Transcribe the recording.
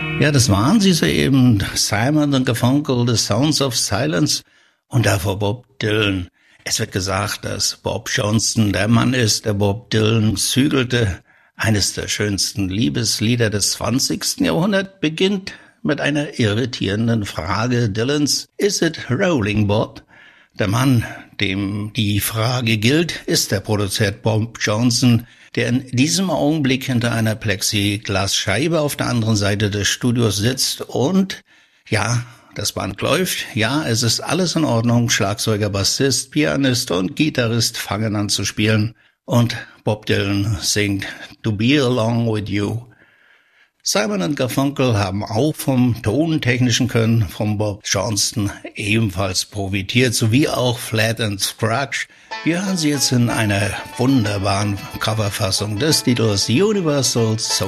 Ja, das waren sie soeben. Simon & Garfunkel, The Sounds of Silence und davor Bob Dylan. Es wird gesagt, dass Bob Johnston der Mann ist, der Bob Dylan zügelte. Eines der schönsten Liebeslieder des 20. Jahrhunderts beginnt mit einer irritierenden Frage Dylans: Is it rolling, Bob? Der Mann, dem die Frage gilt, ist der Produzent Bob Johnston, der in diesem Augenblick hinter einer Plexiglasscheibe auf der anderen Seite des Studios sitzt und, ja, das Band läuft, ja, es ist alles in Ordnung, Schlagzeuger, Bassist, Pianist und Gitarrist fangen an zu spielen und Bob Dylan singt To Be Along With You. Simon & Garfunkel haben auch vom tontechnischen Können von Bob Johnston ebenfalls profitiert, sowie auch Flat and Scratch. Wir hören sie jetzt in einer wunderbaren Coverfassung des Titels Universal Soul